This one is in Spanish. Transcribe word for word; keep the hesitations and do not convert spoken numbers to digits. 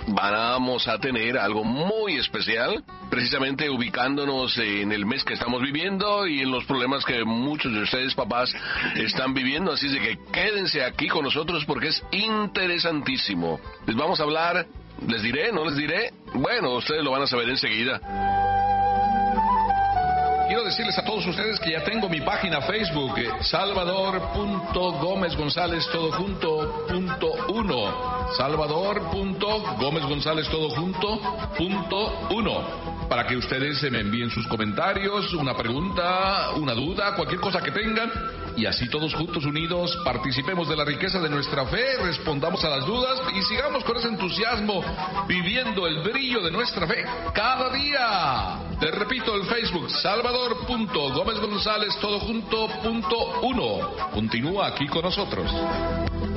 vamos a tener algo muy especial, precisamente ubicándonos en el mes que estamos viviendo y en los problemas que muchos de ustedes, papás, están viviendo. Así de que quédense aquí con nosotros porque es interesantísimo. Les vamos a hablar, les diré, no les diré, bueno, ustedes lo van a saber enseguida. Quiero decirles a todos ustedes que ya tengo mi página Facebook, eh, Salvador punto Gómez González todo junto punto uno. Salvador punto Gómez González todo junto punto uno. Para que ustedes se me envíen sus comentarios, una pregunta, una duda, cualquier cosa que tengan. Y así todos juntos unidos participemos de la riqueza de nuestra fe, respondamos a las dudas y sigamos con ese entusiasmo viviendo el brillo de nuestra fe cada día. Te repito, el Facebook, Salvador punto Gómez González todo junto punto uno. Continúa aquí con nosotros.